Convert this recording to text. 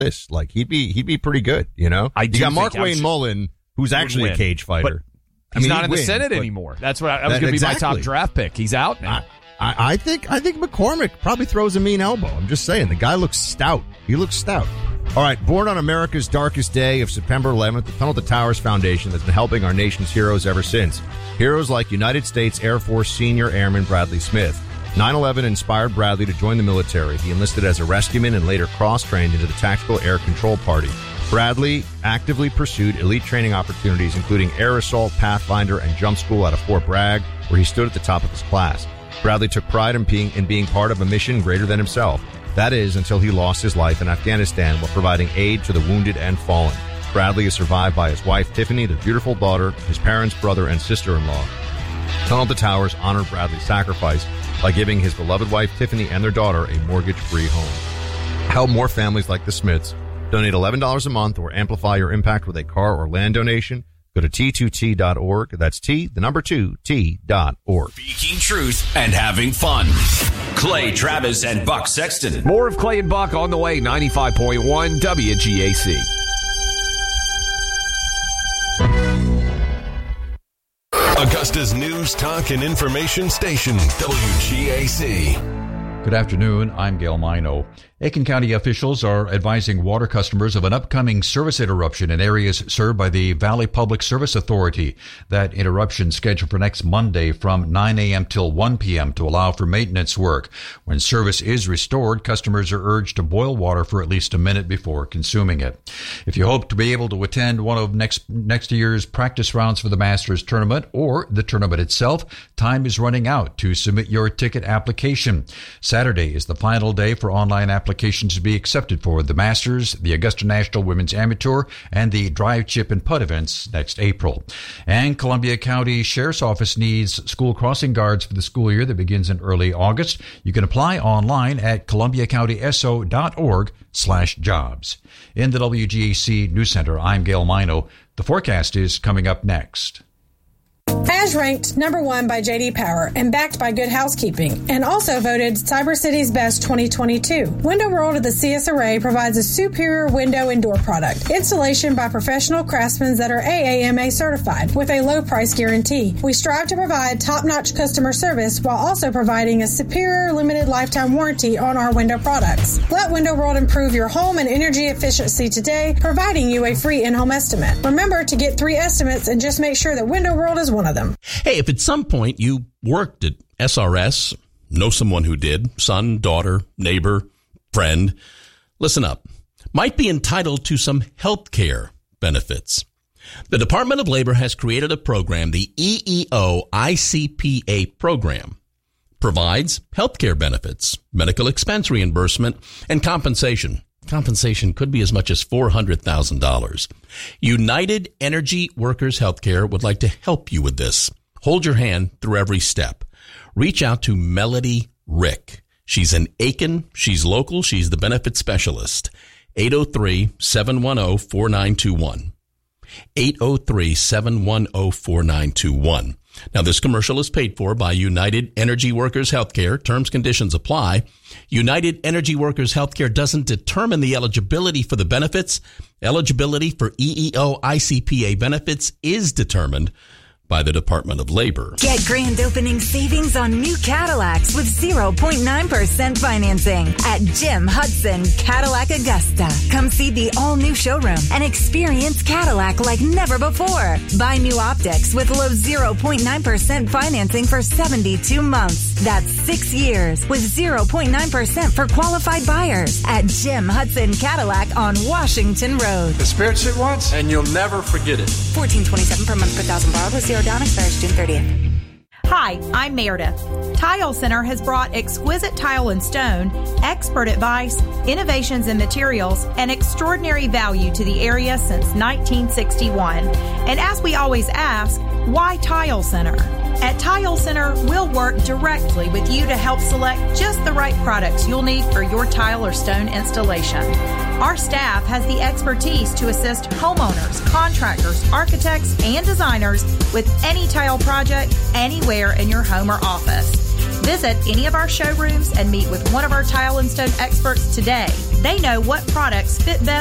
this. Like, he'd be pretty good, you know? You got Mark Wayne Mullen, who's actually a cage fighter. He's not in the Senate anymore. That's what I was going to be my top draft pick. He's out now. I think McCormick probably throws a mean elbow. I'm just saying, the guy looks stout. He looks stout. All right, born on America's darkest day of September 11th, the Tunnel to Towers Foundation has been helping our nation's heroes ever since. Heroes like United States Air Force Senior Airman Bradley Smith. 9/11 inspired Bradley to join the military. He enlisted as a rescueman and later cross-trained into the Tactical Air Control Party. Bradley actively pursued elite training opportunities, including Air Assault, Pathfinder, and Jump School out of Fort Bragg, where he stood at the top of his class. Bradley took pride in being part of a mission greater than himself. That is, until he lost his life in Afghanistan while providing aid to the wounded and fallen. Bradley is survived by his wife, Tiffany, their beautiful daughter, his parents, brother, and sister-in-law. Tunnel to Towers honored Bradley's sacrifice by giving his beloved wife, Tiffany, and their daughter a mortgage-free home. Help more families like the Smiths. Donate $11 a month or amplify your impact with a car or land donation. Go to T2T.org. That's T2T.org. Speaking truth and having fun. Clay Travis and Buck Sexton. More of Clay and Buck on the way. 95.1 WGAC. Augusta's news, talk, and information station, WGAC. Good afternoon. I'm Gail Mino. Aiken County officials are advising water customers of an upcoming service interruption in areas served by the Valley Public Service Authority. That interruption scheduled for next Monday from 9 a.m. till 1 p.m. to allow for maintenance work. When service is restored, customers are urged to boil water for at least a minute before consuming it. If you hope to be able to attend one of next year's practice rounds for the Masters Tournament or the tournament itself, time is running out to submit your ticket application. Saturday is the final day for online applications to be accepted for the Masters, the Augusta National Women's Amateur, and the Drive, Chip, and Putt events next April. And Columbia County Sheriff's Office needs school crossing guards for the school year that begins in early August. You can apply online at columbiacountyso.org/jobs. In the WGAC News Center, I'm Gail Mino. The forecast is coming up next. As ranked number 1 by J.D. Power and backed by Good Housekeeping, and also voted Cyber City's Best 2022, Window World of the CS Array provides a superior window and door product. Installation by professional craftsmen that are AAMA certified with a low price guarantee. We strive to provide top-notch customer service while also providing a superior limited lifetime warranty on our window products. Let Window World improve your home and energy efficiency today, providing you a free in-home estimate. Remember to get 3 estimates and just make sure that Window World is one of them. Hey, if at some point you worked at SRS, know someone who did, son, daughter, neighbor, friend, listen up. Might be entitled to some health care benefits. The Department of Labor has created a program, the EEO ICPA program. Provides health care benefits, medical expense reimbursement, and compensation. Compensation could be as much as $400,000. United Energy Workers Healthcare would like to help you with this. Hold your hand through every step. Reach out to Melody Rick. She's in Aiken. She's local. She's the benefit specialist. 803-710-4921. 803-710-4921. Now, this commercial is paid for by United Energy Workers Healthcare. Terms, conditions apply. United Energy Workers Healthcare doesn't determine the eligibility for the benefits. Eligibility for EEO ICPA benefits is determined by the Department of Labor. Get grand opening savings on new Cadillacs with 0.9% financing at Jim Hudson Cadillac Augusta. Come see the all-new showroom and experience Cadillac like never before. Buy new optics with low 0.9% financing for 72 months. That's 6 years with 0.9% for qualified buyers at Jim Hudson Cadillac on Washington Road. The spirits it once, and you'll never forget it. $14.27 per month per thousand borrowed with zero down, expires June 30th. Hi, I'm Meredith. Tile Center has brought exquisite tile and stone, expert advice, innovations in materials, and extraordinary value to the area since 1961. And as we always ask, why Tile Center? At Tile Center, we'll work directly with you to help select just the right products you'll need for your tile or stone installation. Our staff has the expertise to assist homeowners, contractors, architects, and designers with any tile project anywhere in your home or office. Visit any of our showrooms and meet with one of our Tile and Stone experts today. They know what products fit best